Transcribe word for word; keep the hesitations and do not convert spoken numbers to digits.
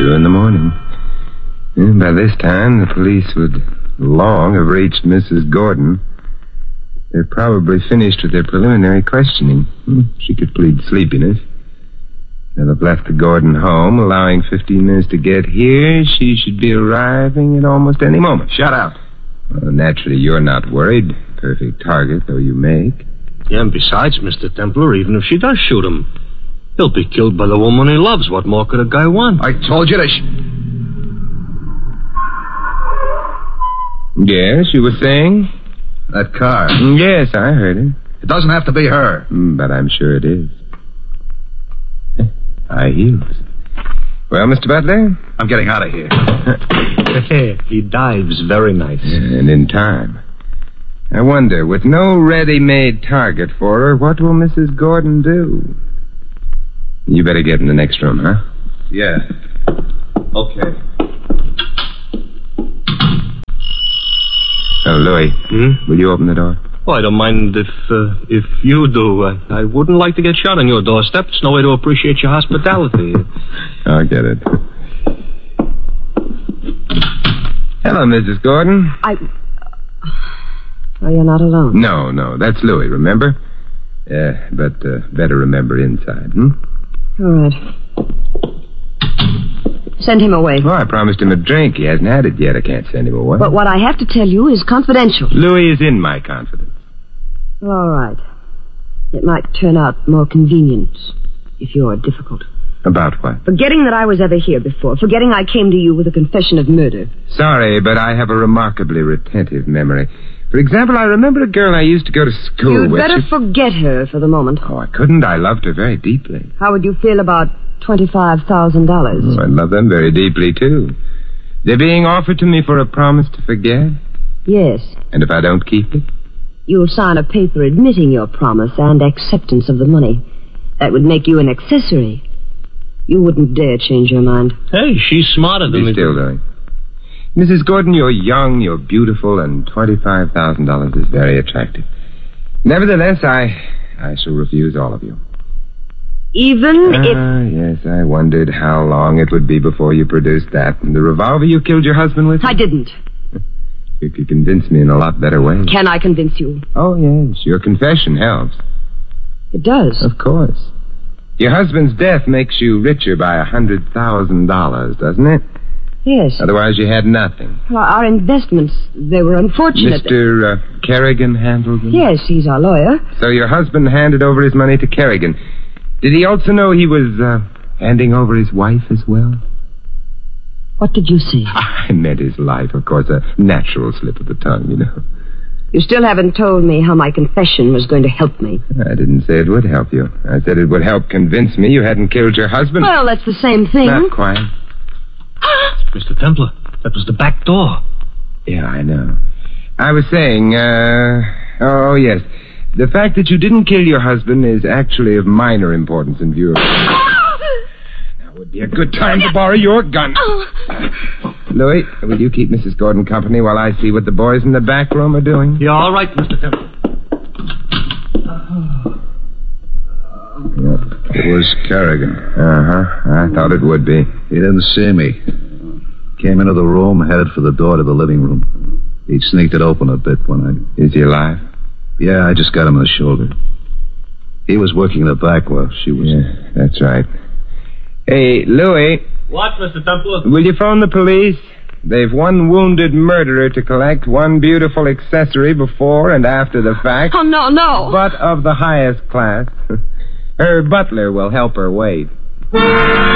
two in the morning. And by this time, the police would long have reached Missus Gordon. They're probably finished with their preliminary questioning. She could plead sleepiness. They'll have left the Gordon home, allowing fifteen minutes to get here. She should be arriving at almost any moment. Shut up. Well, naturally, you're not worried. Perfect target, though you make. Yeah, and besides, Mister Templar, even if she does shoot him, he'll be killed by the woman he loves. What more could a guy want? I told you to... Sh- Yes, you were saying? that car. Yes, I heard it. It doesn't have to be her. But I'm sure it is. High heels. Well, Mister Butler? I'm getting out of here. He dives very nice. And in time. I wonder, with no ready-made target for her, what will Missus Gordon do? You better get in the next room, huh? Yeah. Okay. Oh, Louis. Hmm? Will you open the door? Oh, I don't mind if uh, if you do. I, I wouldn't like to get shot on your doorstep. It's no way to appreciate your hospitality. I'll get it. Hello, Missus Gordon. I... Oh, you're not alone. No, no, that's Louis, remember? Uh, but uh, better remember inside, hmm? All right. Send him away. Oh, I promised him a drink. He hasn't had it yet. I can't send him away. But what I have to tell you is confidential. Louis is in my confidence. Well, all right. It might turn out more convenient if you're difficult. About what? Forgetting that I was ever here before. Forgetting I came to you with a confession of murder. Sorry, but I have a remarkably retentive memory. For example, I remember a girl I used to go to school You'd with. better She... forget her for the moment. Oh, I couldn't. I loved her very deeply. How would you feel about twenty-five thousand dollars? Oh, I love them very deeply, too. They're being offered to me for a promise to forget. Yes. And if I don't keep it? You'll sign a paper admitting your promise and acceptance of the money. That would make you an accessory. You wouldn't dare change your mind. Hey, she's smarter than Be me. still, Louis. Missus Gordon, you're young, you're beautiful, and twenty-five thousand dollars is very attractive. Nevertheless, I I shall refuse all of you. Even if... Ah, yes, I wondered how long it would be before you produced that. And the revolver you killed your husband with? I didn't. You could convince me in a lot better way. Can I convince you? Oh, yes, your confession helps. It does. Of course. Your husband's death makes you richer by a hundred thousand dollars, doesn't it? Yes. Otherwise you had nothing. Well, our investments, they were unfortunate. Mister Uh, Kerrigan handled them? Yes, he's our lawyer. So your husband handed over his money to Kerrigan. Did he also know he was uh, handing over his wife as well? What did you say? I meant his life, of course, a natural slip of the tongue, you know. You still haven't told me how my confession was going to help me. I didn't say it would help you. I said it would help convince me you hadn't killed your husband. Well, that's the same thing. Not quite. Mister Templar, that was the back door. Yeah, I know. I was saying, uh... Oh, yes. The fact that you didn't kill your husband is actually of minor importance in view of... Now would be a good time to borrow your gun. Louis, will you keep Missus Gordon company while I see what the boys in the back room are doing? Yeah, all right, Mister Templar. Yep. It was Kerrigan. Uh-huh. I thought it would be. He didn't see me. Came into the room, headed for the door to the living room. He sneaked it open a bit when I... Is he alive? Yeah, I just got him in the shoulder. He was working in the back while she was... Yeah, that's right. Hey, Louis, What, Mister Templar? will you phone the police? They've one wounded murderer to collect, one beautiful accessory before and after the fact. Oh, no, no. But of the highest class. Her butler will help her wait.